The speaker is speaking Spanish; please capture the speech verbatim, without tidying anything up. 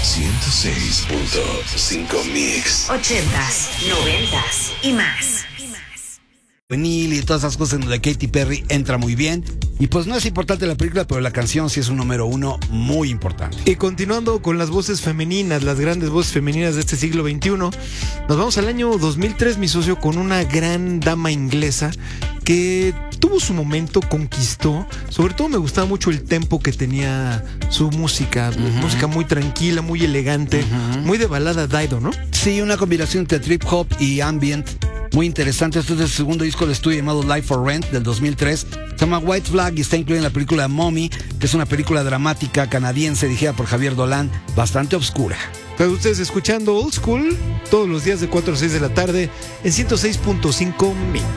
ciento seis punto cinco Mix. Ochentas, noventas y más. Juvenil y todas esas cosas en donde Katy Perry entra muy bien. Y pues no es importante la película, pero la canción sí es un número uno muy importante. Y continuando con las voces femeninas, las grandes voces femeninas de este siglo veintiuno, nos vamos al año dos mil tres, mi socio, con una gran dama inglesa que tuvo su momento, conquistó. Sobre todo me gustaba mucho el tempo que tenía su música, uh-huh. música muy tranquila, muy elegante, uh-huh. muy de balada Dido, ¿no? Sí, una combinación entre trip hop y ambient muy interesante. Este es el segundo disco de estudio llamado Life for Rent del dos mil tres. Se llama White Flag y está incluido en la película Mommy, que es una película dramática canadiense dirigida por Javier Dolan, bastante oscura. Pero ustedes escuchando Old School todos los días de cuatro a seis de la tarde en ciento seis punto cinco Mix.